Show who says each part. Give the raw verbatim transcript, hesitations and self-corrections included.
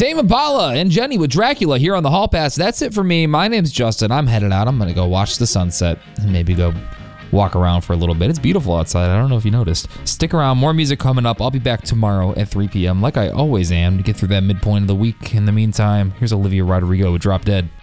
Speaker 1: Tame Impala and Jenny with Dracula here on the Hall Pass. That's it for me. My name's Justin. I'm headed out. I'm going to go watch the sunset and maybe go walk around for a little bit. It's beautiful outside. I don't know if you noticed. Stick around. More music coming up. I'll be back tomorrow at three p.m. like I always am to get through that midpoint of the week. In the meantime, here's Olivia Rodrigo with Drop Dead.